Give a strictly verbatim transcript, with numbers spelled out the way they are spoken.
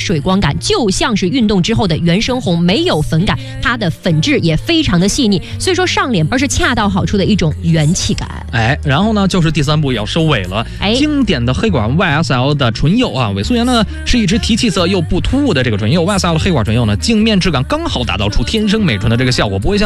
水光感，就像是运动之后的原生红，没有粉感，它的粉质也非常的细腻，所以说上脸包是恰到好处的一种元气感。 哎，然后呢，就是第三步要收尾了。哎，经典的黑管 Y S L 的唇釉啊，伪素颜呢是一支提气色又不突兀的这个唇釉 ，Y S L 黑管唇釉呢，镜面质感刚好打造出天生美唇的这个效果，不会像